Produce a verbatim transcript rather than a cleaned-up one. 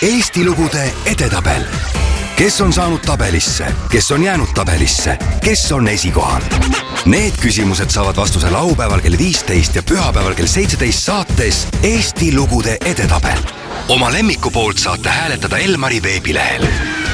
Eesti lugude edetabel. Kes on saanud tabelisse? Kes on jäänud tabelisse? Kes on esikohal? Need küsimused saavad vastuse laupäeval kell viisteist ja pühapäeval kell seitseteist saates Eesti lugude edetabel. Oma lemmiku poolt saate hääletada Elmari veebilehel.